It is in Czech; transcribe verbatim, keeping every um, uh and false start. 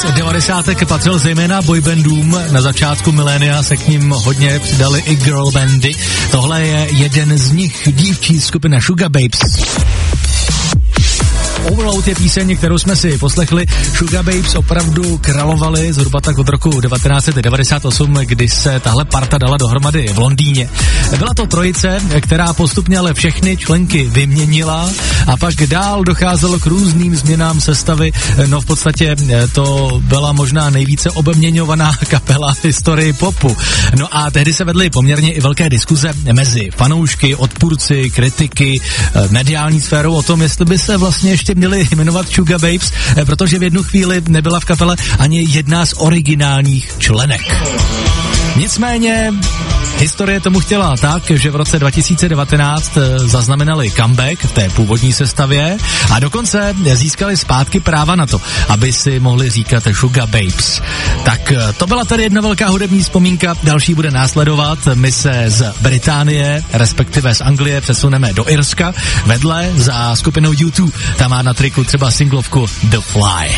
devadesátek patřil zejména boybandům, na začátku milénia se k ním hodně přidali i girl bandy. Tohle je jeden z nich, dívčí skupina Sugababes. Overload je píseň, kterou jsme si poslechli. Sugababes opravdu královali zhruba tak od roku devatenáct set devadesát osm, kdy se tahle parta dala dohromady v Londýně. Byla to trojice, která postupně ale všechny členky vyměnila a pak dál docházelo k různým změnám sestavy. No v podstatě to byla možná nejvíce obměňovaná kapela v historii popu. No a tehdy se vedly poměrně i velké diskuze mezi fanoušky, odpůrci, kritiky, mediální sférou o tom, jestli by se vlastně ještě měli jmenovat Sugababes, protože v jednu chvíli nebyla v kapele ani jedna z originálních členek. Nicméně historie tomu chtěla tak, že v roce dva tisíce devatenáct zaznamenali comeback v té původní sestavě a dokonce získali zpátky práva na to, aby si mohli říkat Sugababes. Tak to byla tady jedna velká hudební vzpomínka, další bude následovat. My se z Británie, respektive z Anglie, přesuneme do Irska, vedle za skupinou U dva. Tam má na triku třeba singlovku The Fly.